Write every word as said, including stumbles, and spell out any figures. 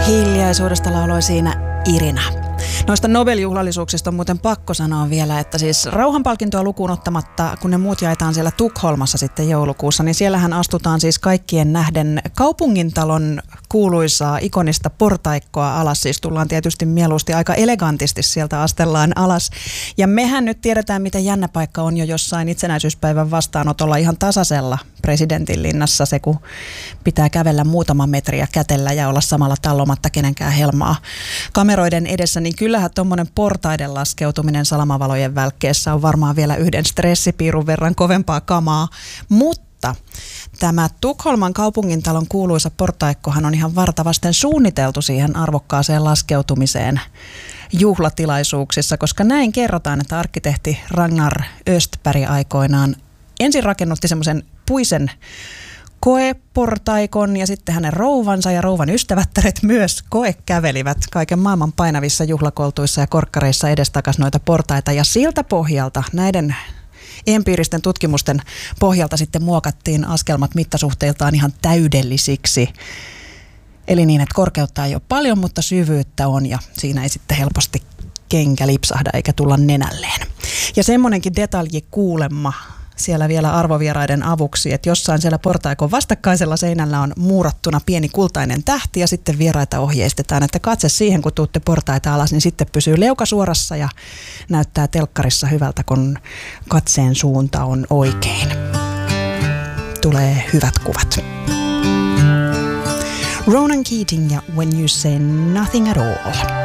Hiljaisuudesta lauloi siinä Irina. Noista Nobel-juhlallisuuksista on muuten pakko sanoa vielä, että siis rauhanpalkintoa lukuun ottamatta, kun ne muut jaetaan siellä Tukholmassa sitten joulukuussa, niin siellähän astutaan siis kaikkien nähden kaupungintalon kuuluisaa ikonista portaikkoa alas. Siis tullaan tietysti mieluusti aika elegantisti sieltä astellaan alas. Ja mehän nyt tiedetään, miten jännä paikka on jo jossain itsenäisyyspäivän vastaanotolla ihan tasaisella presidentin linnassa se, kun pitää kävellä muutama metriä kätellä ja olla samalla tallomatta kenenkään helmaa kameroiden edessä, niin kyllähän tuommoinen portaiden laskeutuminen salamavalojen välkkeessä on varmaan vielä yhden stressipiirun verran kovempaa kamaa, mutta tämä Tukholman kaupungintalon kuuluisa portaikkohan on ihan vartavasten suunniteltu siihen arvokkaaseen laskeutumiseen juhlatilaisuuksissa, koska näin kerrotaan, että arkkitehti Ragnar Östberg aikoinaan ensin rakennutti semmoisen puisen koeportaikon ja sitten hänen rouvansa ja rouvan ystävättäret myös koekävelivät kaiken maailman painavissa juhlakoltuissa ja korkkareissa edestakas noita portaita. Ja siltä pohjalta, näiden empiiristen tutkimusten pohjalta sitten muokattiin askelmat mittasuhteiltaan ihan täydellisiksi. Eli niin, että korkeutta ei ole paljon, mutta syvyyttä on ja siinä ei sitten helposti kenkä lipsahda eikä tulla nenälleen. Ja semmoinenkin detalji kuulemma siellä vielä arvovieraiden avuksi, että jossain siellä portaikon vastakkaisella seinällä on muurattuna pieni kultainen tähti ja sitten vieraita ohjeistetaan, että katse siihen, kun tuutte portaita alas, niin sitten pysyy leuka suorassa ja näyttää telkkarissa hyvältä, kun katseen suunta on oikein. Tulee hyvät kuvat. Ronan Keating ja When You Say Nothing at All.